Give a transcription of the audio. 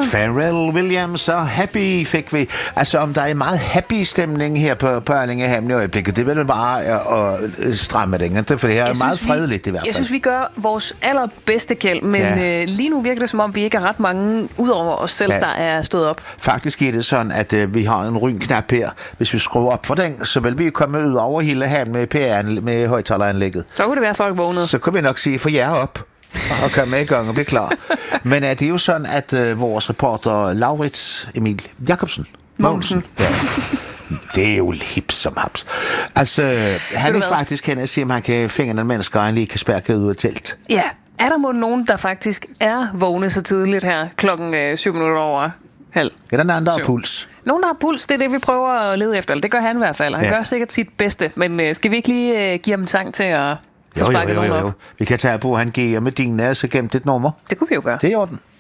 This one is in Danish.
Pharrell Williams og Happy fik vi. Altså, om der er meget happy stemning her på Erlinge-Ham i øjeblikket, det er vel bare at stramme det, ikke? For det her er meget fredeligt i hvert fald. Jeg synes, vi gør vores allerbedste, Kjeld, men lige nu virker det, som om vi ikke er ret mange, udover os selv, der er stået op. Faktisk er det sådan, at vi har en rynknap her. Hvis vi skruer op for den, så vil vi komme ud over hele Ham med højtaleranlægget. Så kunne det være, at folk vågnede. Så kunne vi nok sige, for jer op og komme i gang og blive klar. Men det er jo sådan, at vores reporter Laurits Emil Jacobsen Mogensen, det er jo hip som haps. Altså, han er faktisk hen og siger, at man kan finde nogle mennesker, han lige kan spærke ud af telt. Ja, er der må nogen, der faktisk er vågne så tidligt her, klokken 7 minutter over halv? Ja, der er nogen, der har puls. Nogen, der har puls, det er det, vi prøver at lede efter. Det gør han i hvert fald, han gør sikkert sit bedste. Men skal vi ikke lige give ham en sang til at sparke nogen op? Vi kan tage på, han giver med din næse gemt et nummer. Det kunne vi jo gøre. Det er i orden.